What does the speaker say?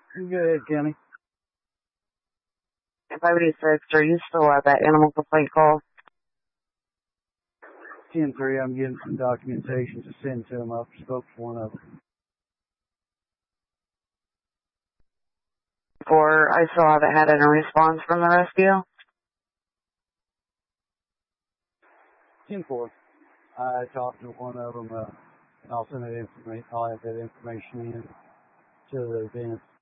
Go ahead, Kenny. 586, are you still at that animal complaint call? 10-3, I'm getting some documentation to send to them. I've spoke to one of them. Or I still haven't had any response from the rescue? 10-4, I talked to one of them, and I'll send that information. I'll have that information in to the event